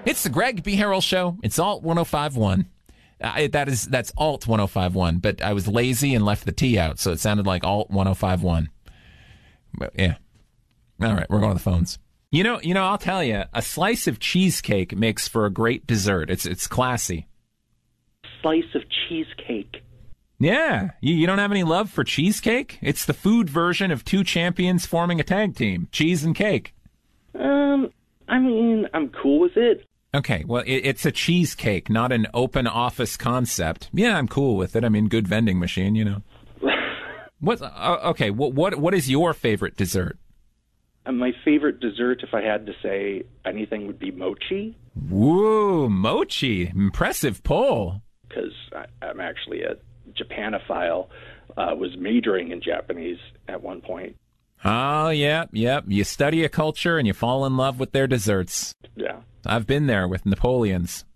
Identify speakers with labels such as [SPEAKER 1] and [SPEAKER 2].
[SPEAKER 1] It's the Greg B. Harrell Show. It's Alt 105.1. That's Alt 105.1, but I was lazy and left the T out, so it sounded like Alt 105.1. But yeah. All right, we're going to the phones. You know, I'll tell you, a slice of cheesecake makes for a great dessert. It's classy.
[SPEAKER 2] Slice of cheesecake.
[SPEAKER 1] Yeah. You don't have any love for cheesecake? It's the food version of two champions forming a tag team, cheese and cake.
[SPEAKER 2] I mean, I'm cool with it.
[SPEAKER 1] Okay, well, it's a cheesecake, not an open office concept. Yeah, I'm cool with it. I mean, good vending machine, you know. Okay, what is your favorite dessert?
[SPEAKER 2] My favorite dessert, if I had to say anything, would be mochi.
[SPEAKER 1] Woo, mochi. Impressive pull.
[SPEAKER 2] Because I'm actually a Japanophile, was majoring in Japanese at one point.
[SPEAKER 1] Oh, yeah. You study a culture and you fall in love with their desserts.
[SPEAKER 2] Yeah.
[SPEAKER 1] I've been there with Napoleon's.